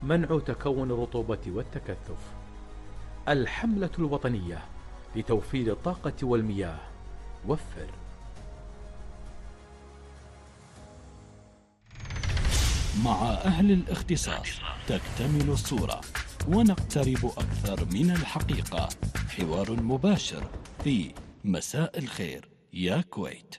منع تكون الرطوبة والتكثف. الحملة الوطنية لتوفير الطاقة والمياه. وفر. مع أهل الاختصاص تكتمل الصورة ونقترب أكثر من الحقيقة. حوار مباشر في مساء الخير يا كويت.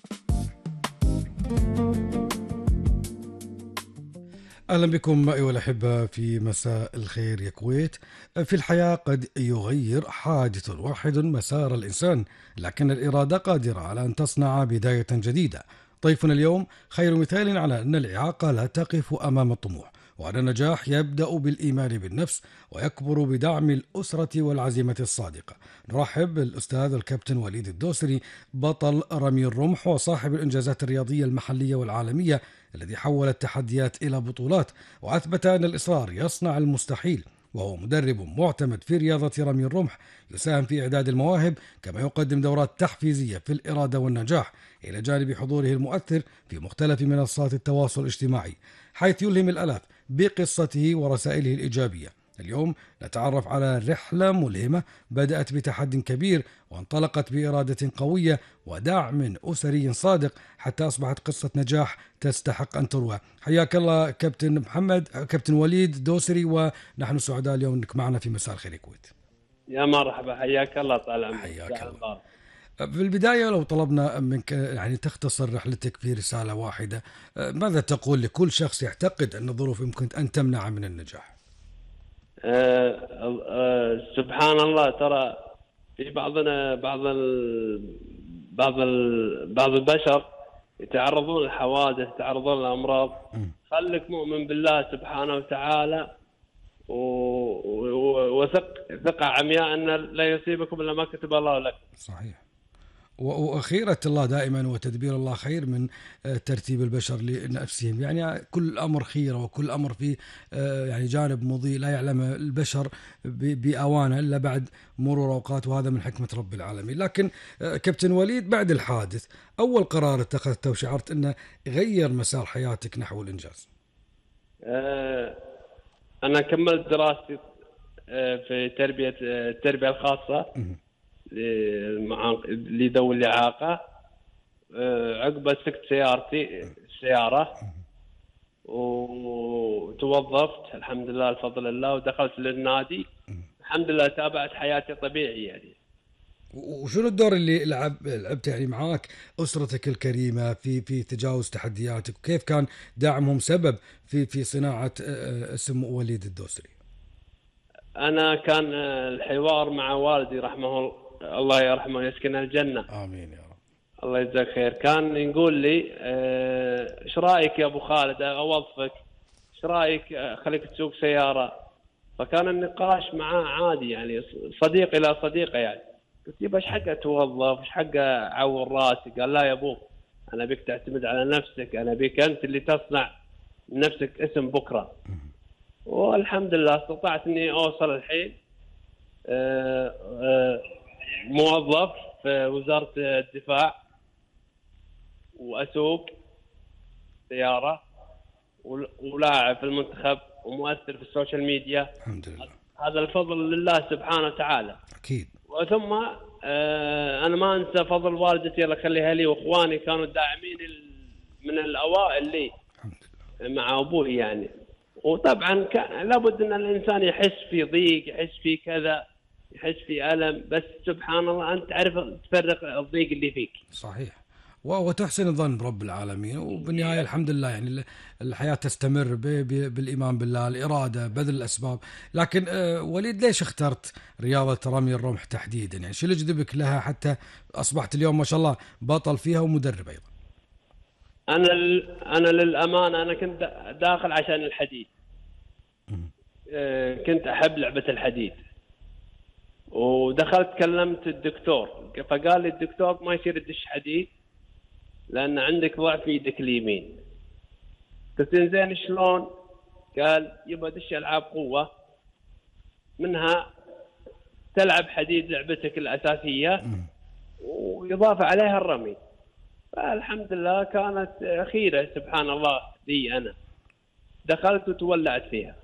أهلا بكم أيها الأحبة في مساء الخير يا كويت. في الحياة قد يغير حادث واحد مسار الإنسان، لكن الإرادة قادرة على أن تصنع بداية جديدة. ضيفنا اليوم خير مثال على أن الإعاقة لا تقف أمام الطموح، وأن النجاح يبدأ بالإيمان بالنفس ويكبر بدعم الأسرة والعزيمة الصادقة. نرحب بالأستاذ الكابتن وليد الدوسري، بطل رمي الرمح وصاحب الإنجازات الرياضية المحلية والعالمية، الذي حول التحديات إلى بطولات وأثبت أن الإصرار يصنع المستحيل. وهو مدرب معتمد في رياضة رمي الرمح، يساهم في إعداد المواهب كما يقدم دورات تحفيزية في الإرادة والنجاح، إلى جانب حضوره المؤثر في مختلف منصات التواصل الاجتماعي، حيث يلهم الآلاف بقصته ورسائله الإيجابية. اليوم نتعرف على رحلة ملهمة بدأت بتحد كبير وانطلقت بإرادة قوية ودعم أسري صادق حتى أصبحت قصة نجاح تستحق أن تروى. حياك الله كابتن محمد، كابتن وليد دوسري، ونحن سعداء اليوم أنك معنا في مساء الخير الكويت. يا مرحبا، حياك الله. طال عمرك. حياك الله. في البداية لو طلبنا منك يعني تختصر رحلتك في رسالة واحدة، ماذا تقول لكل شخص يعتقد أن الظروف يمكن أن تمنع من النجاح؟ سبحان الله، ترى في بعض البشر يتعرضون للحوادث، يتعرضون للأمراض. خليك مؤمن بالله سبحانه وتعالى وثق ثقة عمياء أن لا يصيبكم إلا ما كتب الله لك. صحيح. وخيرة الله دائما وتدبير الله خير من ترتيب البشر لنفسهم. يعني كل أمر خيرة وكل أمر فيه يعني جانب مضيء لا يعلم البشر بأوانه إلا بعد مرور أوقات، وهذا من حكمة رب العالمين. لكن كابتن وليد، بعد الحادث أول قرار اتخذته وشعرت أنه غير مسار حياتك نحو الإنجاز؟ أنا كملت دراستي في التربية الخاصة لذوي الإعاقة. عقب سكت السيارة وتوظفت الحمد لله بفضل الله، ودخلت للنادي الحمد لله، تابعت حياتي طبيعي يعني. وشنو الدور اللي لعبته يعني معاك أسرتك الكريمة في تجاوز تحدياتك، وكيف كان دعمهم سبب في صناعة اسم وليد الدوسري؟ أنا كان الحوار مع والدي رحمه الله يرحمه يسكن الجنة. آمين يا رب. الله يجزاك خير. كان يقول لي ايش رايك يا ابو خالد اوظفك، ايش رايك خليك تسوق سياره. فكان النقاش معاه عادي يعني، صديق الى صديقه يعني. قلت يبا ايش حق توظف، ايش حق اعور راسي؟ قال لا يا ابو، انا بيك تعتمد على نفسك، انا بيك انت اللي تصنع لنفسك اسم بكره. والحمد لله استطعت اني اوصل الحين موظف في وزارة الدفاع، وأسوق سيارة، ولاعب في المنتخب، ومؤثر في السوشيال ميديا. الحمد لله. هذا الفضل لله سبحانه وتعالى. أكيد. وثم أنا ما أنسى فضل والدتي الله يخليها لي، وإخواني كانوا داعمين من الأوائل لي مع أبوي يعني. وطبعا لابد أن الإنسان يحس في ضيق، يحس في كذا، يحس في ألم، بس سبحان الله أنت تعرف تفرق الضيق اللي فيك. صحيح. وتحسن الظن برب العالمين، وبالنهاية الحمد لله يعني الحياة تستمر بالإيمان بالله، الإرادة، بذل الأسباب. لكن وليد، ليش اخترت رياضة رمي الرمح تحديدا؟ يعني شو اللي جذبك لها حتى أصبحت اليوم ما شاء الله بطل فيها ومدرب أيضا؟ أنا للأمانة أنا كنت داخل عشان الحديد. كنت أحب لعبة الحديد، ودخلت كلمت الدكتور، فقال لي الدكتور ما يصير تدش حديد لأن عندك ضعف في يدك اليمين. قلت زين شلون؟ قال يبغى دش ألعاب قوة، منها تلعب حديد لعبتك الأساسية وإضافة عليها الرمي. فالحمد لله كانت خيرة سبحان الله لي. أنا دخلت وتولعت فيها.